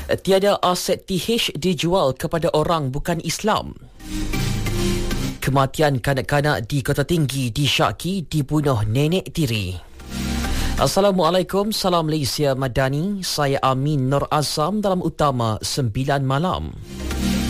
Tiada aset TH dijual kepada orang bukan Islam. Kematian kanak-kanak di Kota Tinggi disyaki dibunuh nenek tiri. Assalamualaikum, salam Malaysia Madani. Saya Amin Nur Azam dalam Utama 9 Malam.